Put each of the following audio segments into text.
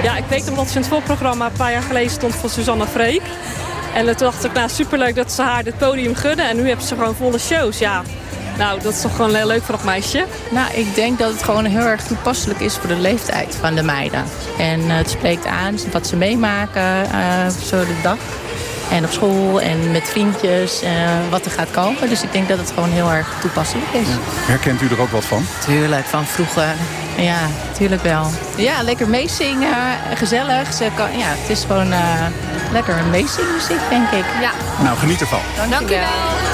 Ja, ik weet omdat ze in het voorprogramma een paar jaar geleden stond voor Suzanne Freek. En toen dacht ik, superleuk dat ze haar dit podium gunnen. En nu hebben ze gewoon volle shows, ja. Nou, dat is toch gewoon heel leuk voor dat meisje. Nou, ik denk dat het gewoon heel erg toepasselijk is voor de leeftijd van de meiden. En het spreekt aan wat ze meemaken zo de dag. En op school en met vriendjes, wat er gaat komen. Dus ik denk dat het gewoon heel erg toepasselijk is. Ja. Herkent u er ook wat van? Tuurlijk, van vroeger. Ja, tuurlijk wel. Ja, lekker meezingen, gezellig. Het is gewoon lekker meezingmuziek, denk ik. Ja. Nou, geniet ervan. Dank u wel.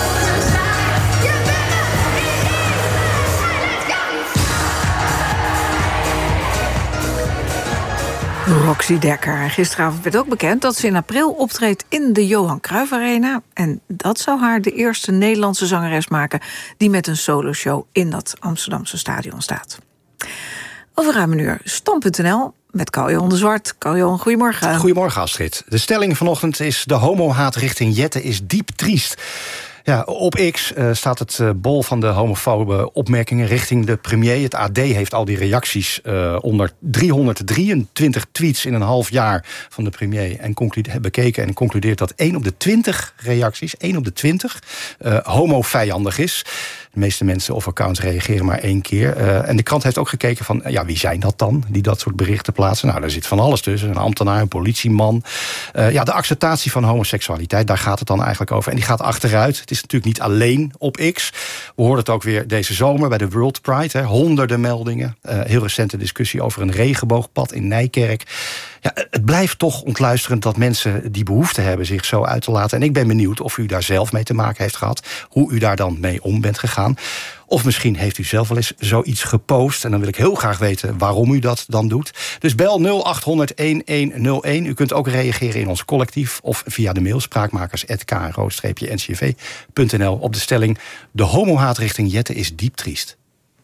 Roxy Dekker. Gisteravond werd ook bekend dat ze in april optreedt in de Johan Cruijff Arena. En dat zou haar de eerste Nederlandse zangeres maken die met een soloshow in dat Amsterdamse stadion staat. Over ruim een uur Stand.nl met Carl-Johan de Zwart. Carl-Johan, goedemorgen. Goedemorgen, Astrid. De stelling vanochtend is: de homohaat richting Jette is diep triest. Ja, op X staat het bol van de homofobe opmerkingen richting de premier. Het AD heeft al die reacties onder 323 tweets in een half jaar van de premier bekeken en concludeert dat 1 op de 20 reacties, 1 op de 20, homovijandig is. De meeste mensen of accounts reageren maar 1 keer. En de krant heeft ook gekeken van, wie zijn dat dan die dat soort berichten plaatsen? Nou, daar zit van alles tussen. Een ambtenaar, een politieman. De acceptatie van homoseksualiteit, daar gaat het dan eigenlijk over. En die gaat achteruit. Het is natuurlijk niet alleen op X. We hoorden het ook weer deze zomer bij de World Pride. Honderden meldingen. Heel recente discussie over een regenboogpad in Nijkerk. Ja, het blijft toch ontluisterend dat mensen die behoefte hebben zich zo uit te laten. En ik ben benieuwd of u daar zelf mee te maken heeft gehad. Hoe u daar dan mee om bent gegaan. Of misschien heeft u zelf wel eens zoiets gepost. En dan wil ik heel graag weten waarom u dat dan doet. Dus bel 0800-1101. U kunt ook reageren in ons collectief. Of via de mail spraakmakers@kro-ncv.nl op de stelling: de homohaat richting Jette is diep triest.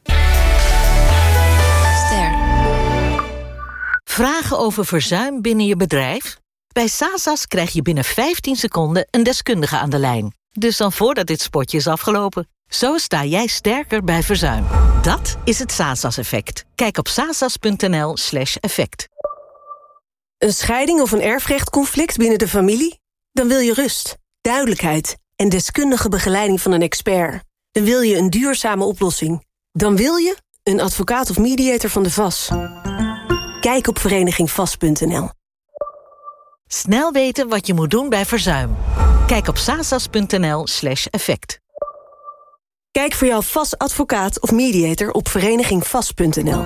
Vragen over verzuim binnen je bedrijf? Bij Sasas krijg je binnen 15 seconden een deskundige aan de lijn. Dus dan voordat dit spotje is afgelopen. Zo sta jij sterker bij verzuim. Dat is het Sasas-effect. Kijk op sasas.nl/effect. Een scheiding of een erfrechtconflict binnen de familie? Dan wil je rust, duidelijkheid en deskundige begeleiding van een expert. Dan wil je een duurzame oplossing. Dan wil je een advocaat of mediator van de VAS. Kijk op verenigingvas.nl. Snel weten wat je moet doen bij verzuim. Kijk op sasas.nl/effect. Kijk voor jouw VAS-advocaat of mediator op verenigingvas.nl.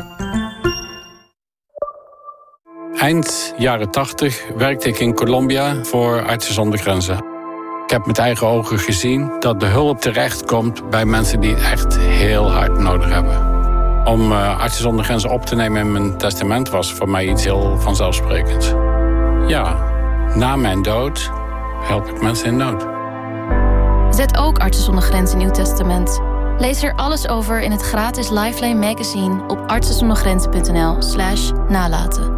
Eind jaren 80 werkte ik in Colombia voor Artsen zonder Grenzen. Ik heb met eigen ogen gezien dat de hulp terechtkomt bij mensen die het echt heel hard nodig hebben. Om Artsen zonder Grenzen op te nemen in mijn testament was voor mij iets heel vanzelfsprekends. Ja, na mijn dood help ik mensen in nood. Zet ook Artsen zonder Grenzen in uw testament. Lees er alles over in het gratis Lifeline magazine op artsenzondergrenzen.nl/nalaten.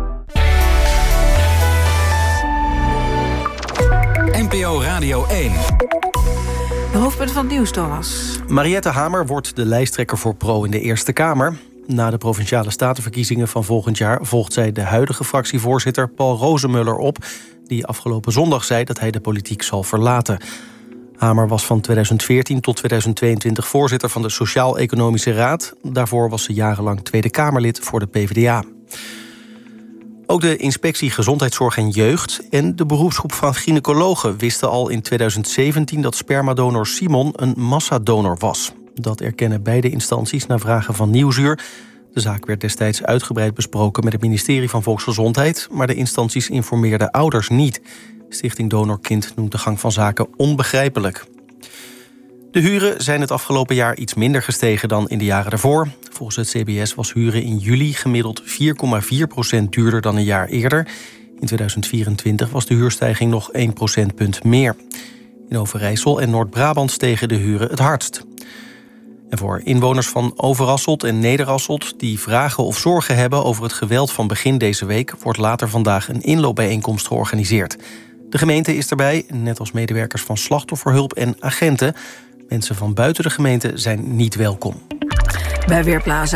NPO Radio 1. De hoofdpunten van het nieuws, Thomas. Mariette Hamer wordt de lijsttrekker voor Pro in de Eerste Kamer. Na de Provinciale Statenverkiezingen van volgend jaar volgt zij de huidige fractievoorzitter Paul Rozemuller op, die afgelopen zondag zei dat hij de politiek zal verlaten. Hamer was van 2014 tot 2022 voorzitter van de Sociaal-Economische Raad. Daarvoor was ze jarenlang Tweede Kamerlid voor de PvdA. Ook de Inspectie Gezondheidszorg en Jeugd en de beroepsgroep van gynaecologen wisten al in 2017 dat spermadonor Simon een massadonor was. Dat erkennen beide instanties na vragen van Nieuwsuur. De zaak werd destijds uitgebreid besproken met het ministerie van Volksgezondheid, maar de instanties informeerden ouders niet. Stichting Donorkind noemt de gang van zaken onbegrijpelijk. De huren zijn het afgelopen jaar iets minder gestegen dan in de jaren daarvoor. Volgens het CBS was huren in juli gemiddeld 4,4% duurder dan een jaar eerder. In 2024 was de huurstijging nog 1 procentpunt meer. In Overijssel en Noord-Brabant stegen de huren het hardst. En voor inwoners van Overasselt en Nederasselt die vragen of zorgen hebben over het geweld van begin deze week, wordt later vandaag een inloopbijeenkomst georganiseerd. De gemeente is erbij, net als medewerkers van slachtofferhulp en agenten. Mensen van buiten de gemeente zijn niet welkom. Bij Weerplaza